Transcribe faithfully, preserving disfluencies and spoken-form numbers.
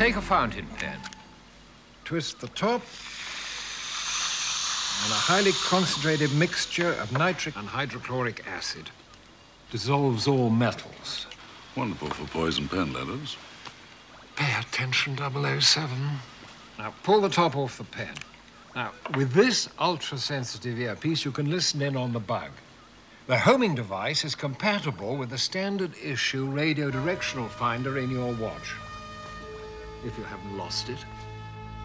Take a fountain pen. Twist the top. And a highly concentrated mixture of nitric and hydrochloric acid. Dissolves all metals. Wonderful for poison pen letters. Pay attention, double oh seven. Now, pull the top off the pen. Now, with this ultra-sensitive earpiece, you can listen in on the bug. The homing device is compatible with the standard-issue radio directional finder in your watch. If you haven't lost it.